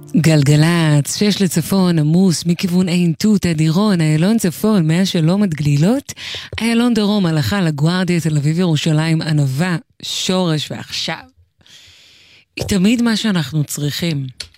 גלגלץ, 6 לצפון, עמוס, מכיוון עין תות, אדירון, איילון צפון, 100 שלום גלילות, איילון דרום, הלכה לגוארדיה, תל אביב ירושלים, ענבה, שורש ועכשיו. היא תמיד מה שאנחנו צריכים.